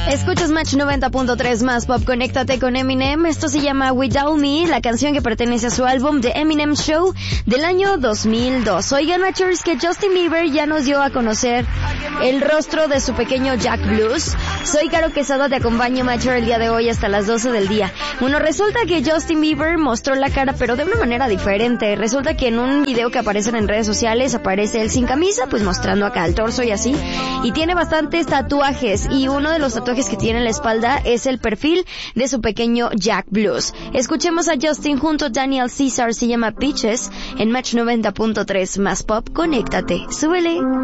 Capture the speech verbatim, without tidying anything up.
Escuchas Match noventa punto tres más pop, conéctate con Eminem. Esto se llama Without Me, la canción que pertenece a su álbum The Eminem Show del año dos mil dos. Oigan, Matchers, que Justin Bieber ya nos dio a conocer el rostro de su pequeño Jack Blues. Soy Caro Quesada, te acompaño, Matcher, el día de hoy hasta las doce del día. Bueno, resulta que Justin Bieber mostró la cara, pero de una manera diferente. Resulta que en un video que aparecen en redes sociales aparece él sin camisa, pues mostrando acá el torso y así. Y tiene bastantes tatuajes, y uno de los tatuajes que tiene en la espalda es el perfil de su pequeño Jack Blues. Escuchemos a Justin junto a Daniel Caesar, se llama Peaches, en Match noventa punto tres más pop, conéctate, súbele.